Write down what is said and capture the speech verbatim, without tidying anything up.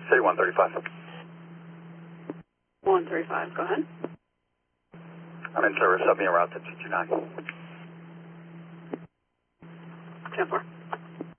City one thirty-five. one thirty-five, go ahead. I'm in service, sub me en route to two two nine. ten four.